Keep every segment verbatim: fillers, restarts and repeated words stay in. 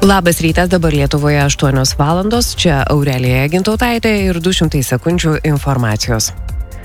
Labas rytas, dabar Lietuvoje aštuonios valandos, čia Aurelija Gintautaitė ir du šimtai sekundžių informacijos.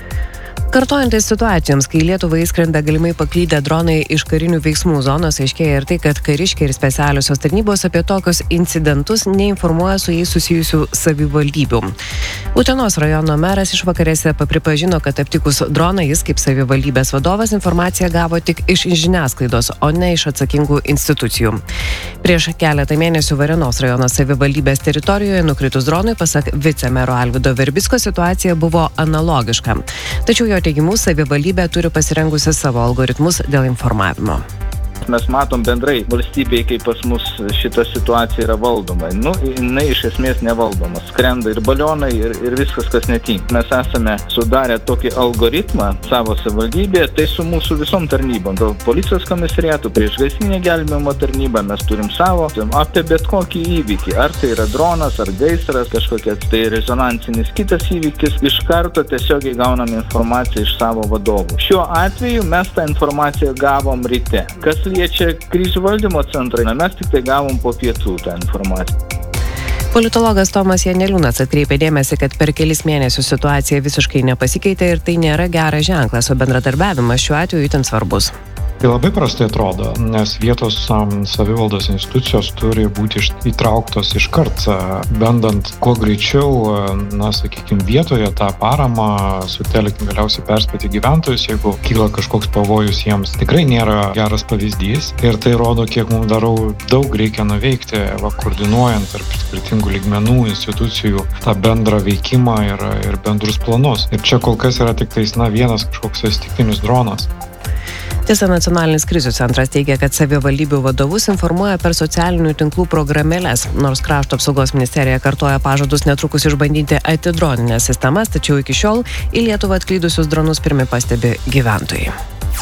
Kartojantis situacijoms, kai Lietuvai įskrenda galimai paklydę dronai iš karinių veiksmų zonos, aiškėja ir tai, kad kariškiai ir specialiosios tarnybos apie tokius incidentus neinformuoja su jais susijusių savivaldybių. Utenos rajono meras išvakarėse pripažino, kad aptikus droną jis kaip savivaldybės vadovas informaciją gavo tik iš žiniasklaidos, o ne iš atsakingų institucijų. Prieš keletą mėnesių Varėnos rajono savivaldybės teritorijoje nukritus dronui, pasak vicemero Alvydo Verbicko, situacija buvo analogiška. Tačiau jo teigimu, savivaldybė turi pasirengusi savo algoritmus dėl informavimo. Mes matom bendrai valstybėje, kaip pas mus šita situacija yra valdoma. Nu, jinai iš esmės nevaldoma. Skrenda ir balionai, ir, ir viskas, kas netinka. Mes esame sudarę tokį algoritmą savo savivaldybėje, tai su mūsų visom tarnybom. Dėl policijos komisariatų, priešgaisrinė gelbėjimo tarnyba, mes turim savo apie bet kokį įvykį. Ar tai yra dronas, ar gaisras, kažkokia tai rezonansinis kitas įvykis. Iš karto tiesiogiai gaunam informaciją iš savo vadovų. Šiuo atveju mes tą informaciją gavom ryte. Kas liečia krizių valdymo centrą, mes tik tai gavom po pietų tą informaciją. Politologas Tomas Janeliūnas atkreipė dėmesį, kad per kelis mėnesius situacija visiškai nepasikeitė ir tai nėra geras ženklas, o bendradarbiavimas šiuo atveju itin svarbus. Tai labai prastai atrodo, nes vietos um, savivaldos institucijos turi būti iš, įtrauktos iškart, bandant kuo greičiau, na, sakykime, vietoje tą paramą sutelkti, galiausiai perspėti gyventojus, jeigu kyla kažkoks pavojus jiems. Tikrai nėra geras pavyzdys ir tai rodo, kiek mums darau daug reikia nuveikti, va, koordinuojant tarp skirtingų lygmenų, institucijų tą bendrą veikimą ir, ir bendrus planus. Ir čia kol kas yra tik tais, na, vienas kažkoks atsitiktinis dronas. Tiesa, Nacionalinis krizių centras teigia, kad savivaldybių vadovus informuoja per socialinių tinklų programėles. Nors Krašto apsaugos ministerija kartoja pažadus netrukus išbandyti antidroninės sistemas, tačiau iki šiol į Lietuvą atklydusius dronus pirmi pastebi gyventojai.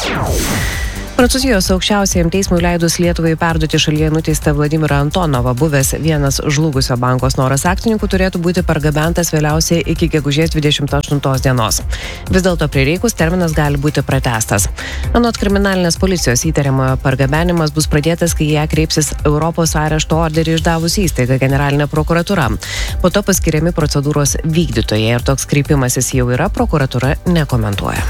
Prancūzijos aukščiausiajam teismui leidus Lietuvai perduoti šalyje nuteistą Vladimirą Antonovą, buvęs vienas žlugusio banko Snoras akcininkų, turėtų būti pargabentas vėliausiai iki gegužės dvidešimt aštuntos dienos. Vis dėlto prireikus terminas gali būti pratęstas. Anot kriminalinės policijos įtariamojo pargabenimas bus pradėtas, kai ją kreipsis Europos arešto orderį išdavusi įstaiga Generalinė prokuratūra. Po to paskiriami procedūros vykdytojai ir toks kreipimasis jau yra, prokuratūra nekomentuoja.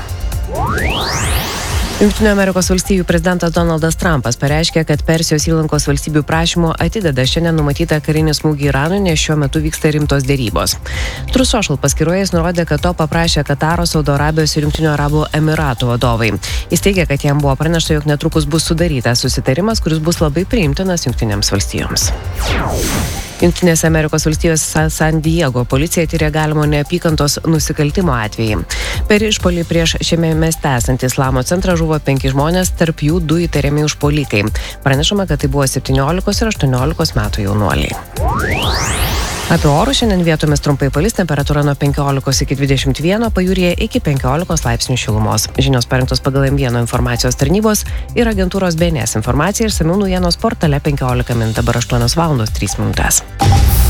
Jungtinių Amerikos valstijų prezidentas Donaldas Trumpas pareiškė, kad Persijos įlankos valstybių prašymu atideda šiandien numatytą karinį smūgį Iranui, nes šiuo metu vyksta rimtos dėrybos. Truth Social paskyroje jis nurodė, kad to paprašė Kataro, Saudo Arabijos ir Jungtinių Arabų Emiratų vadovai. Jis teigia, kad jam buvo pranešta, jog netrukus bus sudarytas susitarimas, kuris bus labai priimtinas Jungtinėms valstijoms. Jungtinėse Amerikos valstijos San Diego policija tyrė galimo neapykantos nusikaltimo atvejį. Per išpuolį prieš šiame mieste esantį Islamo centrą žuvo penki žmonės, tarp jų du įtariami užpuolikai. Pranešama, kad tai buvo septyniolikos ir aštuoniolikos metų jaunuoliai. Apie orų šiandien vietomis trumpai palis, temperatūra nuo penkiolikos iki dvidešimt vieno, pajūryje iki penkiolikos laipsnių šilumos. Žinios parengtos pagal M vieno informacijos tarnybos ir agentūros B N S informacija ir išsamių naujienos portale penkiolika min. Dabar aštuonios valandos trys minutės.